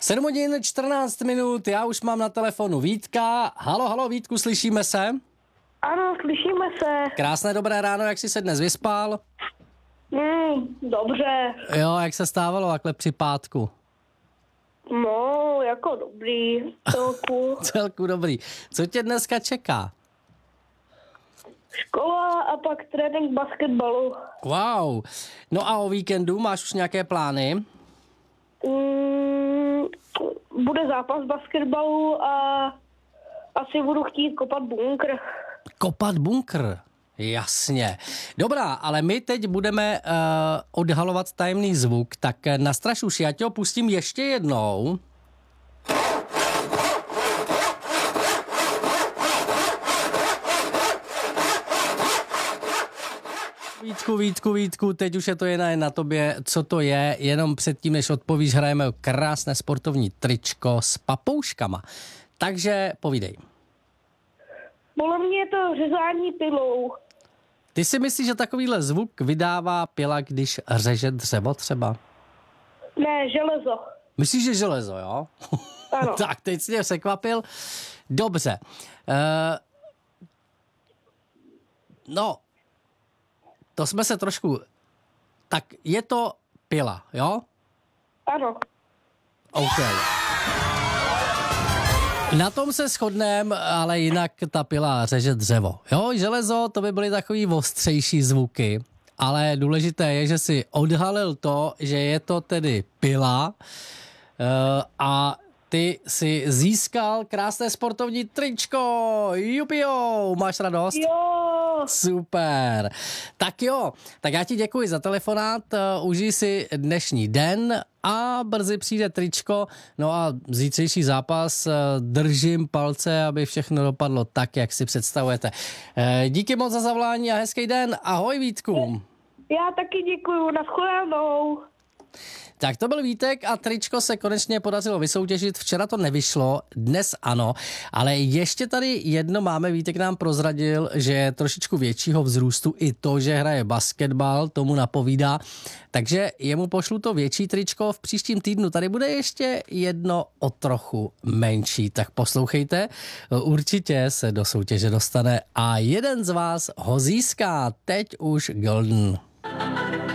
7 hodin 14 minut, já už mám na telefonu Vítka. Halo, Vítku, slyšíme se? Ano, slyšíme se. Krásné dobré ráno, jak jsi se dnes vyspal? Dobře. Jo, jak se stávalo takhle při pátku? No, jako dobrý, celku. Celku dobrý. Co tě dneska čeká? Škola a pak trénink basketbalu. Wow. No a o víkendu máš už nějaké plány? Bude zápas basketbalu a asi budu chtít kopat bunkr. Kopat bunkr? Jasně. Dobrá, ale my teď budeme odhalovat tajemný zvuk, tak nastraš už, já tě ho pustím ještě jednou. Vítku, teď už je to jen na tobě, co to je, jenom předtím, než odpovíš, hrajeme o krásné sportovní tričko s papouškama. Takže povídej. Podle mě je to řezání pilou. Ty si myslíš, že takovýhle zvuk vydává pila, když řeže dřevo třeba? Ne, železo. Myslíš, že železo, jo? Ano. Tak, teď jsi mě překvapil. Dobře. No, to jsme se trošku... Tak je to pila, jo? Ano. OK. Na tom se shodneme, ale jinak ta pila řeže dřevo. Jo, železo, to by byly takový ostřejší zvuky, ale důležité je, že si odhalil to, že je to tedy pila a ty si získal krásné sportovní tričko. Jupio, máš radost? Jo. Super. Tak jo, tak já ti děkuji za telefonát, užij si dnešní den a brzy přijde tričko. No a zítřejší zápas držím palce, aby všechno dopadlo tak, jak si představujete. Díky moc za zavolání a hezký den. Ahoj, Vítku. Já taky děkuju, nashledanou. Tak to byl Vítek a tričko se konečně podařilo vysoutěžit. Včera to nevyšlo, dnes ano, ale ještě tady jedno máme. Vítek nám prozradil, že je trošičku většího vzrůstu, i to, že hraje basketbal, tomu napovídá. Takže jemu pošlu to větší tričko v příštím týdnu. Tady bude ještě jedno o trochu menší, tak poslouchejte. Určitě se do soutěže dostane a jeden z vás ho získá. Teď už Golden.